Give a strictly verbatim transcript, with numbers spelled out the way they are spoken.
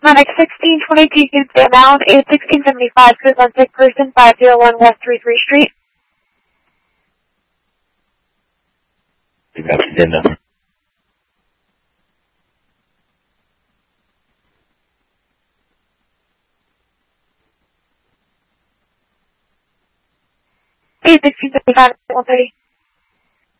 Manic sixteen twenty-two Tuesday bound is sixteen seventy-five to one sick person five oh one West thirty-three Street. You got the number. Hey, sixteen seventy-five one thirty.